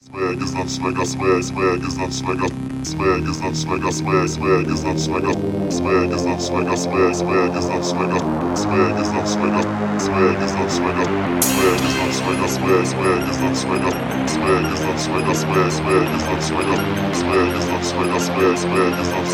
Swag is not swagger, swag is not swagger, swag is not swagger, swag is not swagger, swag is not swagger, swag is not swagger, swag is not swagger, swag is not swagger, swag is not swagger, swag is not swagger, swag is not swagger, swag is not swagger, swag is not swagger, swag is not